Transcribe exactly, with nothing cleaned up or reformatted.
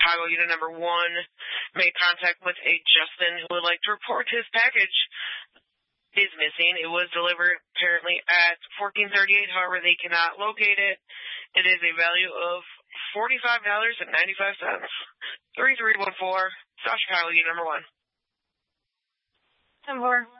Chicago unit number one made contact with a Justin who would like to report his package is missing. It was delivered apparently at fourteen thirty-eight. However, they cannot locate it. It is a value of forty-five dollars and ninety-five cents. three three one four, South Chicago unit number one. ten four.